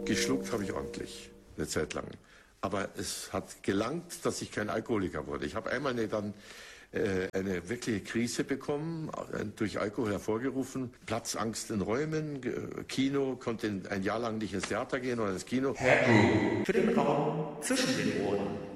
Geschluckt habe ich ordentlich, eine Zeit lang. Aber es hat gelangt, dass ich kein Alkoholiker wurde. Ich habe einmal eine wirkliche Krise bekommen, durch Alkohol hervorgerufen. Platzangst in Räumen, Kino, konnte ein Jahr lang nicht ins Theater gehen oder ins Kino. Happy für den Raum zwischen den Ohren.